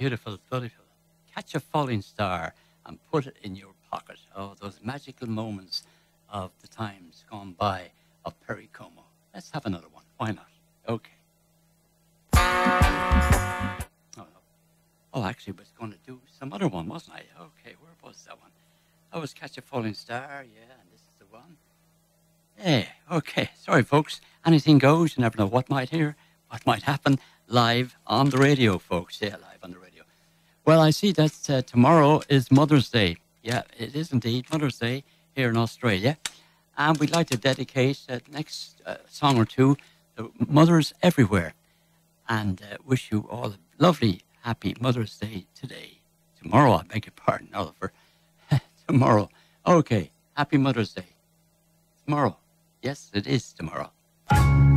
beautiful, beautiful. Catch a falling star and put it in your pocket. Oh, those magical moments of the times gone by of Perry Como. Let's have another one. Why not? Okay. Oh, no. Oh, actually, I was going to do some other one, wasn't I? Okay, where was that one? That was Catch a Falling Star, yeah, and this is the one. Yeah, okay. Sorry, folks. Anything goes. You never know what might hear, what might happen live on the radio, folks. Yeah, live on the radio. Well, I see that tomorrow is Mother's Day. Yeah, it is indeed Mother's Day here in Australia. And we'd like to dedicate the next song or two to mothers everywhere. And wish you all a lovely, happy Mother's Day today. Tomorrow, I beg your pardon, Oliver. Tomorrow. Okay, happy Mother's Day. Tomorrow. Yes, it is tomorrow.